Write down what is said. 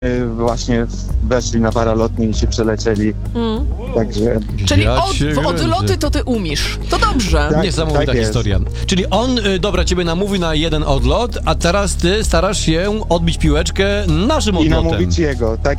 właśnie weszli na paralotnie i się przelecieli. Także... Czyli Ja cię w odloty kręcę. to ty umiesz. To dobrze. Tak, Niesamowita tak jest. historia. Czyli on, dobra, ciebie namówi na jeden odlot, a teraz ty starasz się odbić piłeczkę naszym I odlotem. namówić jego, tak